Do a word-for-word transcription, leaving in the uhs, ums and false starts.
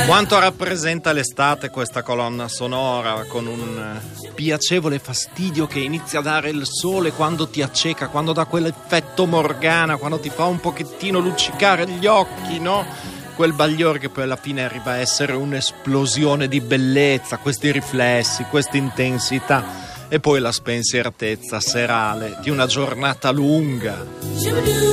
Quanto rappresenta l'estate questa colonna sonora, con un piacevole fastidio che inizia a dare il sole quando ti acceca, quando dà quell'effetto Morgana, quando ti fa un pochettino luccicare gli occhi, no? Quel bagliore che poi alla fine arriva a essere un'esplosione di bellezza, questi riflessi, questa intensità, e poi la spensieratezza serale di una giornata lunga.